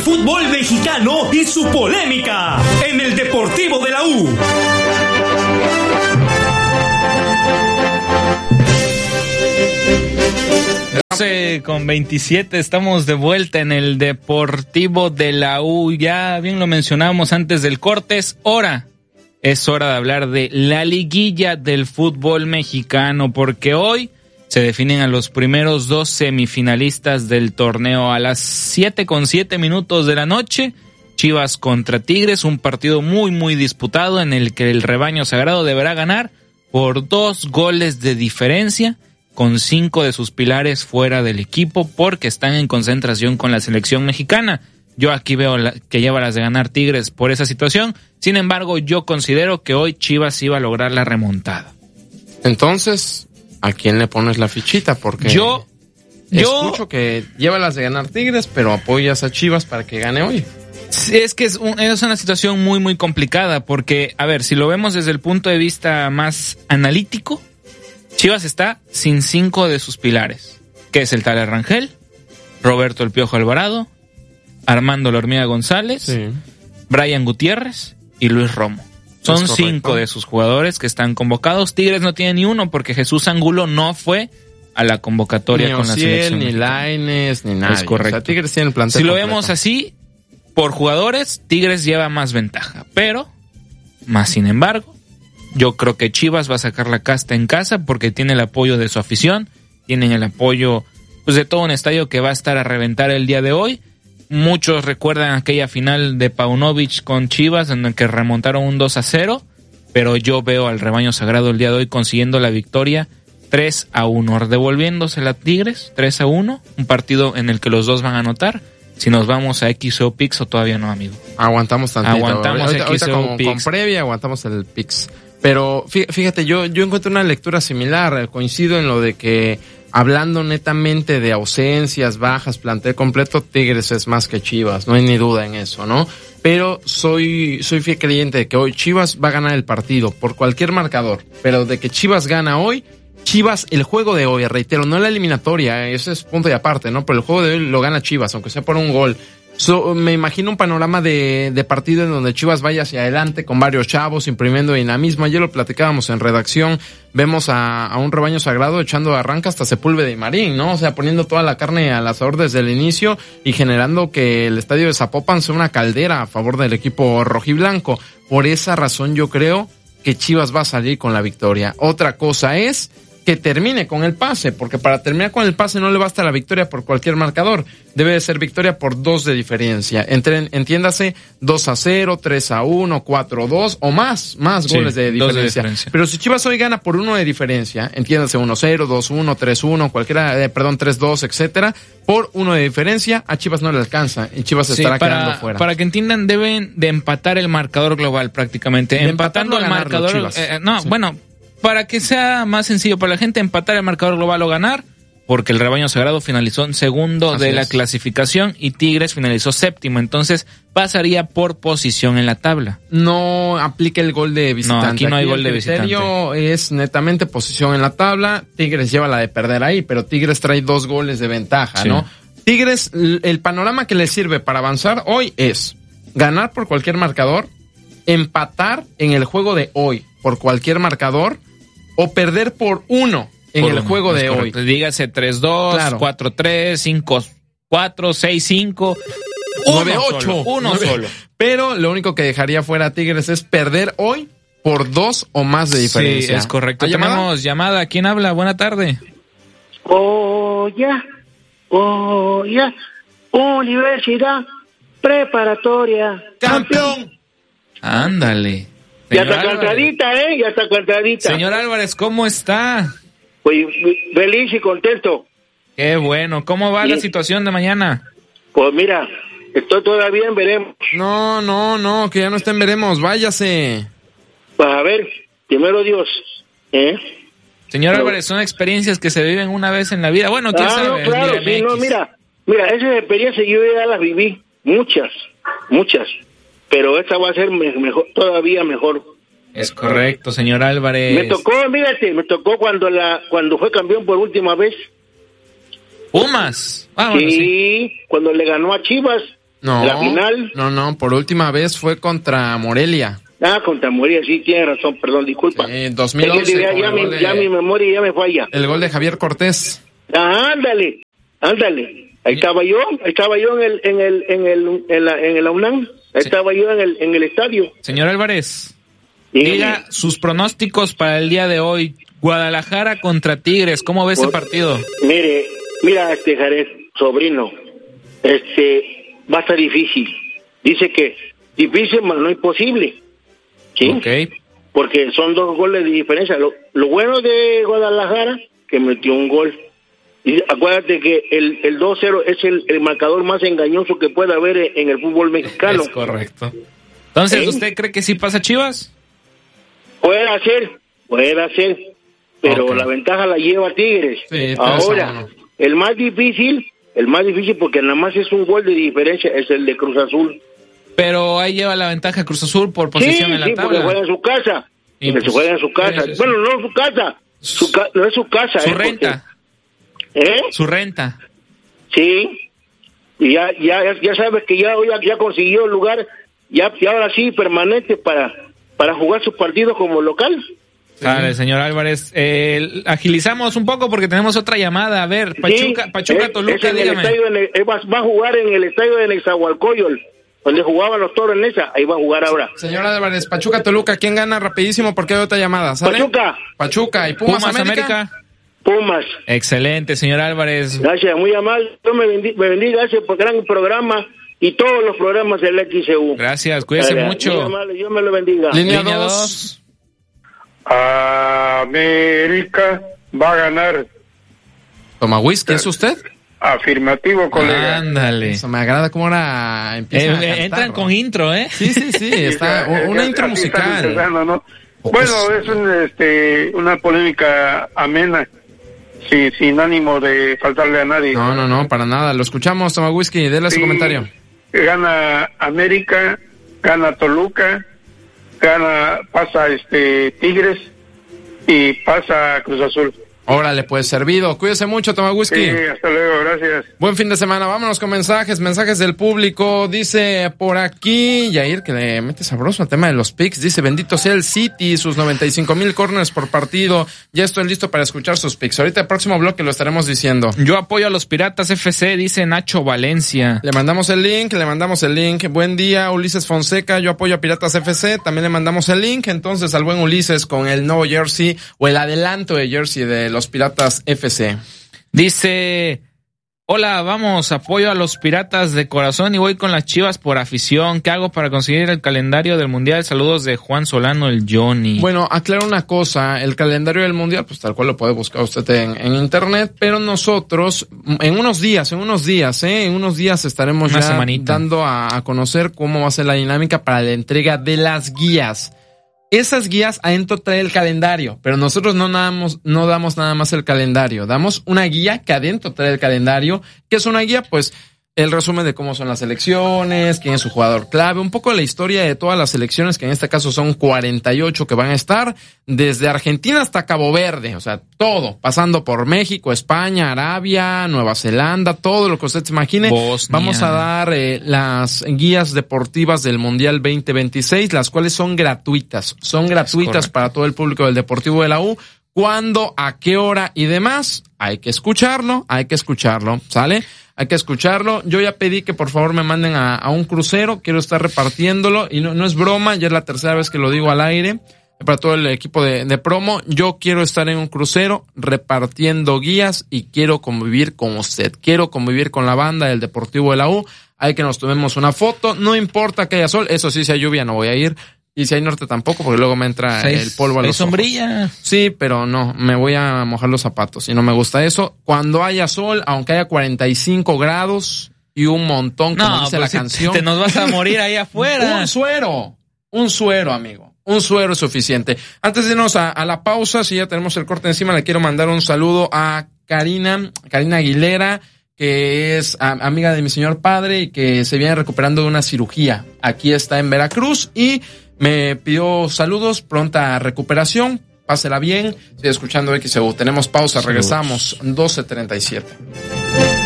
fútbol mexicano y su polémica en el Deportivo de la U. Con 27 estamos de vuelta en el Deportivo de la U. Ya bien lo mencionábamos antes del corte, es hora de hablar de la liguilla del fútbol mexicano, porque hoy se definen a los primeros 2 semifinalistas del torneo a las 7:07 de la noche. Chivas contra Tigres, un partido muy disputado en el que el rebaño sagrado deberá ganar por 2 goles de diferencia, con 5 de sus pilares fuera del equipo porque están en concentración con la selección mexicana. Yo aquí veo que lleva las de ganar Tigres por esa situación. Sin embargo, yo considero que hoy Chivas iba a lograr la remontada. Entonces, ¿a quién le pones la fichita? Porque yo escucho que lleva las de ganar Tigres, pero apoyas a Chivas para que gane hoy. Es que es una situación muy complicada porque, a ver, si lo vemos desde el punto de vista más analítico, Chivas está sin 5 de sus pilares, que es el Tala Rangel, Roberto El Piojo Alvarado, Armando La Hormiga González, sí, Brian Gutiérrez y Luis Romo. Son 5 de sus jugadores que están convocados. Tigres no tiene ni uno porque Jesús Angulo no fue a la convocatoria con la selección. Ni Lainez, ni nada. Es correcto. O sea, Tigres tiene el plantel Si lo completo. vemos así, por jugadores, Tigres lleva más ventaja. Pero, más sin embargo, yo creo que Chivas va a sacar la casta en casa porque tiene el apoyo de su afición, tienen el apoyo pues de todo un estadio que va a estar a reventar el día de hoy. Muchos recuerdan aquella final de Paunovic con Chivas en el que remontaron un 2-0, pero yo veo al rebaño sagrado el día de hoy consiguiendo la victoria 3-1, devolviéndose a Tigres 3-1, un partido en el que los dos van a anotar. Si nos vamos a XO Pix o todavía no, amigo. Aguantamos tantito. Aguantamos ahorita con previa aguantamos el Pix. Pero fíjate, yo encuentro una lectura similar. Coincido en lo de que, hablando netamente de ausencias, bajas, plantel completo, Tigres es más que Chivas. No hay ni duda en eso, ¿no? Pero soy fiel creyente de que hoy Chivas va a ganar el partido por cualquier marcador. Pero de que Chivas gana hoy, Chivas, el juego de hoy, reitero, no la eliminatoria, ese es punto y aparte, ¿no? Pero el juego de hoy lo gana Chivas, aunque sea por un gol. Me imagino un panorama de partido en donde Chivas vaya hacia adelante con varios chavos imprimiendo dinamismo. Ayer lo platicábamos en redacción, vemos a un rebaño sagrado echando arranca hasta Sepúlveda y Marín, ¿no? O sea, poniendo toda la carne al asador desde el inicio y generando que el estadio de Zapopan sea una caldera a favor del equipo rojiblanco. Por esa razón yo creo que Chivas va a salir con la victoria. Otra cosa es que termine con el pase, porque para terminar con el pase no le basta la victoria por cualquier marcador, debe de ser victoria por 2 de diferencia, entiéndase 2-0, 3-1, 4-2 o más goles de diferencia. Pero si Chivas hoy gana por 1 de diferencia, entiéndase 1-0, 2-1, 3-1, cualquiera, 3-2, etcétera, por 1 de diferencia, a Chivas no le alcanza y Chivas estará quedando fuera. Para que entiendan, deben de empatar el marcador global prácticamente, empatando el marcador, bueno, para que sea más sencillo para la gente, empatar el marcador global o ganar, porque el rebaño sagrado finalizó en segundo de la clasificación y Tigres finalizó séptimo, entonces pasaría por posición en la tabla. No aplica el gol de visitante. No, aquí no hay gol de visitante. El criterio es netamente posición en la tabla. Tigres lleva la de perder ahí, pero Tigres trae 2 goles de ventaja, sí, ¿no? Tigres, el panorama que le sirve para avanzar hoy es ganar por cualquier marcador, empatar en el juego de hoy por cualquier marcador, o perder por 1 en el juego de hoy. Dígase 3-2, claro, 4-3, 5-4, 6-5, 9-8. Uno solo. Pero lo único que dejaría fuera a Tigres es perder hoy por 2 o más de diferencia. Sí, es correcto. Tenemos llamada. ¿Quién habla? Buena tarde. Ya. Universidad Preparatoria. ¡Campeón! Ándale. Ya está cantadita, ya está cantadita. Señor Álvarez, ¿cómo está? Pues feliz y contento. Qué bueno. ¿Cómo va la situación de mañana? Pues mira, estoy todavía en veremos. No, que ya no está en veremos. Váyase. Pues a ver, primero Dios, Señor Álvarez, son experiencias que se viven una vez en la vida. Bueno, quién sabe. No, claro, sí, no, mira, esas experiencias yo ya las viví, muchas. Pero esta va a ser mejor, todavía mejor. Es correcto, señor Álvarez. Me tocó cuando fue campeón por última vez. Pumas. Sí, cuando le ganó a Chivas No, la final. No, por última vez fue contra Morelia. Contra Morelia, sí, tiene razón, perdón, disculpa. 2011. Ya mi memoria ya me falla. El gol de Javier Cortés. Ándale. Ahí estaba yo en la UNAM. Estaba yo en el estadio. Señor Álvarez, diga sus pronósticos para el día de hoy. Guadalajara contra Tigres, ¿cómo ves ese partido? Mira, Jared, sobrino, va a estar difícil. Dice que difícil, pero no imposible. ¿Sí? Okay. Porque son 2 goles de diferencia. Lo bueno de Guadalajara, que metió un gol. Y acuérdate que el 2-0 es el marcador más engañoso que puede haber en el fútbol mexicano. Es correcto. Entonces, ¿usted cree que sí pasa Chivas? Puede ser. Pero la ventaja la lleva Tigres. Sí, ahora, el más difícil porque nada más es un gol de diferencia, es el de Cruz Azul. Pero ahí lleva la ventaja Cruz Azul por posición en la tabla. Porque juega en su casa. Se juega en su casa. Bueno, no es su casa. No es su casa. Su renta. Su renta. Sí. Y ya sabes que ya consiguió el lugar, y ahora sí, permanente para jugar sus partidos como local. Vale, señor Álvarez, agilizamos un poco porque tenemos otra llamada. A ver, Pachuca Toluca, dígame. Va a jugar en el estadio de Nezahualcóyotl, donde jugaban los Toros Neza, ahí va a jugar ahora. Señor Álvarez, Pachuca Toluca, ¿quién gana? Rapidísimo porque hay otra llamada, ¿sale? Pachuca y Pumas América. Pumas. Excelente, señor Álvarez. Gracias, muy amable. Dios me bendiga, gracias por el gran programa y todos los programas del XCU. Gracias, cuídese mucho. Muy amable, Dios me lo bendiga. Línea 2. América va a ganar. ¿Toma whisky? ¿Es usted? Afirmativo, colega. Ándale. Eso me agrada cómo ahora empiezan a cantar, entran con intro, ¿eh? Sí, está una intro musical. ¿No? Bueno, es una polémica amena, sin ánimo de faltarle a nadie. No, para nada. Lo escuchamos, toma whisky, déle su comentario. Gana América, gana Toluca, pasa Tigres y pasa Cruz Azul. Órale, pues servido. Cuídese mucho, toma whisky. Sí, hasta luego, gracias. Buen fin de semana. Vámonos con mensajes del público. Dice por aquí, Yair, que le mete sabroso al tema de los picks. Dice, bendito sea el City, sus 95,000 corners por partido. Ya estoy listo para escuchar sus picks. Ahorita el próximo bloque lo estaremos diciendo. Yo apoyo a los Piratas FC, dice Nacho Valencia. Le mandamos el link. Buen día, Ulises Fonseca. Yo apoyo a Piratas FC. También le mandamos el link. Entonces, al buen Ulises con el nuevo jersey o el adelanto de jersey de los Piratas FC. Dice, hola, vamos, apoyo a los Piratas de corazón y voy con las Chivas por afición. ¿Qué hago para conseguir el calendario del Mundial? Saludos de Juan Solano, el Johnny. Bueno, aclaro una cosa, el calendario del Mundial, pues tal cual lo puede buscar usted en internet, pero nosotros, en unos días estaremos dando a conocer cómo va a ser la dinámica para la entrega de las guías. Esas guías adentro trae el calendario, pero nosotros no damos nada más el calendario, damos una guía que adentro trae el calendario, que es una guía, pues, el resumen de cómo son las selecciones, quién es su jugador clave, un poco la historia de todas las selecciones, que en este caso son 48 que van a estar, desde Argentina hasta Cabo Verde, o sea, todo, pasando por México, España, Arabia, Nueva Zelanda, todo lo que usted se imagine. Bosnia. Vamos a dar las guías deportivas del Mundial 2026, las cuales son gratuitas para todo el público del Deportivo de la U. ¿Cuándo, a qué hora y demás? Hay que escucharlo, ¿sale? Hay que escucharlo. Yo ya pedí que por favor me manden a un crucero. Quiero estar repartiéndolo. Y no es broma, ya es la tercera vez que lo digo al aire. Para todo el equipo de promo. Yo quiero estar en un crucero repartiendo guías y quiero convivir con usted. Quiero convivir con la banda del Deportivo de la U. Hay que nos tomemos una foto. No importa que haya sol. Eso sí, si hay lluvia no voy a ir. Y si hay norte tampoco, porque luego me entra el polvo a los ojos. Sombrilla. Sí, pero no, me voy a mojar los zapatos y no me gusta eso. Cuando haya sol, aunque haya 45 grados y un montón, como dice la canción. Te nos vas a morir ahí afuera. Un suero, amigo. Un suero es suficiente. Antes de irnos a la pausa, si ya tenemos el corte encima, le quiero mandar un saludo a Karina Aguilera, que es amiga de mi señor padre y que se viene recuperando de una cirugía. Aquí está en Veracruz y me pidió saludos, pronta recuperación, pásela bien, sigue escuchando XEU. Tenemos pausa, regresamos, 12:37.